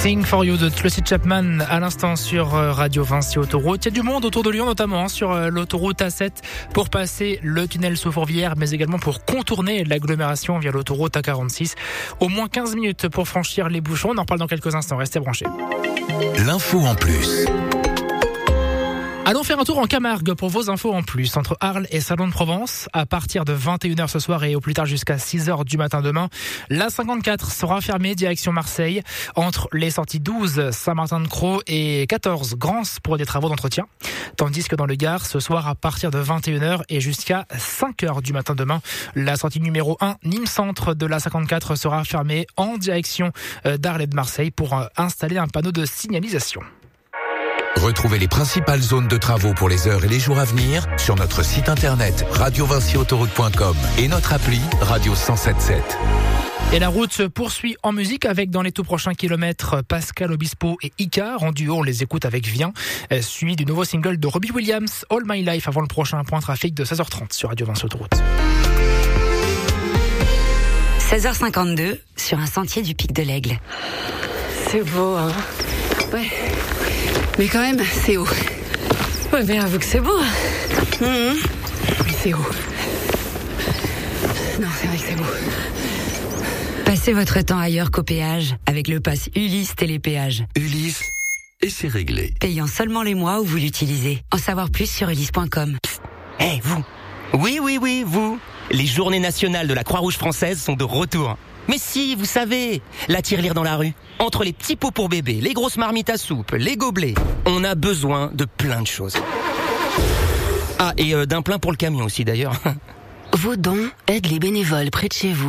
Sing for You de Tracy Chapman à l'instant sur Radio Vinci Autoroute. Il y a du monde autour de Lyon, notamment sur l'autoroute A7 pour passer le tunnel sous Fourvière, mais également pour contourner l'agglomération via l'autoroute A46. Au moins 15 minutes pour franchir les bouchons. On en reparle dans quelques instants. Restez branchés. L'info en plus. Allons faire un tour en Camargue pour vos infos en plus. Entre Arles et Salon de Provence, à partir de 21h ce soir et au plus tard jusqu'à 6h du matin demain, la 54 sera fermée direction Marseille entre les sorties 12 Saint-Martin-de-Crau et 14 Grance pour des travaux d'entretien. Tandis que dans le Gard, ce soir à partir de 21h et jusqu'à 5h du matin demain, la sortie numéro 1 Nîmes Centre de la 54 sera fermée en direction d'Arles et de Marseille pour installer un panneau de signalisation. Retrouvez les principales zones de travaux pour les heures et les jours à venir sur notre site internet radiovinciautoroute.com et notre appli Radio 107.7. Et la route se poursuit en musique avec dans les tout prochains kilomètres Pascal Obispo et Icar. En duo, on les écoute avec Viens, suivi du nouveau single de Robbie Williams, All My Life, avant le prochain point trafic de 16h30 sur Radio Vinci Autoroute. 16h52 sur un sentier du Pic de l'Aigle. C'est beau, hein? Ouais. Mais quand même, c'est haut. Ouais, mais avoue que c'est beau. Oui, c'est haut. Non, c'est vrai que c'est beau. Passez votre temps ailleurs qu'au péage avec le pass Ulysse Télépéage. Ulysse, et c'est réglé. Payant seulement les mois où vous l'utilisez. En savoir plus sur ulysse.com. Hey, vous. Oui, vous. Les journées nationales de la Croix-Rouge française sont de retour. Mais si, vous savez, la tirelire dans la rue. Entre les petits pots pour bébé, les grosses marmites à soupe, les gobelets, on a besoin de plein de choses. Ah, et d'un plein pour le camion aussi d'ailleurs. Vos dons aident les bénévoles près de chez vous.